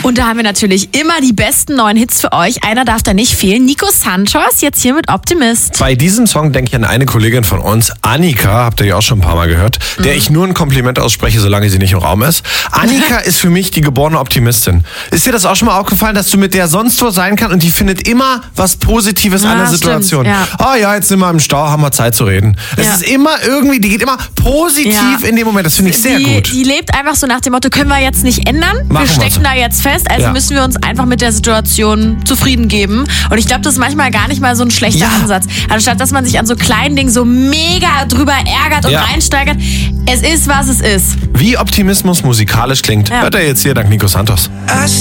Und da haben wir natürlich immer die besten neuen Hits für euch. Einer darf da nicht fehlen. Nico Santos, jetzt hier mit Optimist. Bei diesem Song denke ich an eine Kollegin von uns, Annika, habt ihr ja auch schon ein paar Mal gehört, der ich nur ein Kompliment ausspreche, solange sie nicht im Raum ist. Annika ist für mich die geborene Optimistin. Ist dir das auch schon mal aufgefallen, dass du mit der sonst wo sein kannst und die findet immer was Positives an der Situation? Stimmt, ja. Oh ja, jetzt sind wir im Stau, haben wir Zeit zu reden. Es ist immer irgendwie, die geht immer positiv in dem Moment. Das finde ich sehr gut. Die lebt einfach so nach dem Motto, können wir jetzt nicht ändern? Wir stecken da jetzt fest, also müssen wir uns einfach mit der Situation zufrieden geben. Und ich glaube, das ist manchmal gar nicht mal so ein schlechter Ansatz. Anstatt, dass man sich an so kleinen Dingen so mega drüber ärgert und reinsteigert. Es ist, was es ist. Wie Optimismus musikalisch klingt, hört er jetzt hier dank Nico Santos.